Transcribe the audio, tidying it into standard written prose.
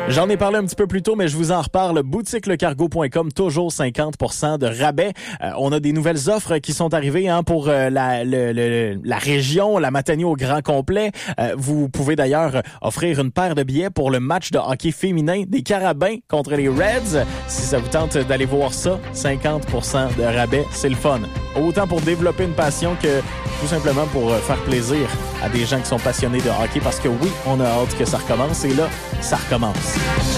J'en ai parlé un petit peu plus tôt, mais je vous en reparle. BoutiqueLeCargo.com, toujours 50% de rabais. On a des nouvelles offres qui sont arrivées pour la région, la Matanie au grand complet. Vous pouvez d'ailleurs offrir une paire de billets pour le match de hockey féminin des Carabins contre les Reds. Si ça vous tente d'aller voir ça, 50% de rabais, c'est le fun. Autant pour développer une passion que tout simplement pour faire plaisir à des gens qui sont passionnés de hockey, parce que oui, on a hâte que ça recommence, et là, ça recommence.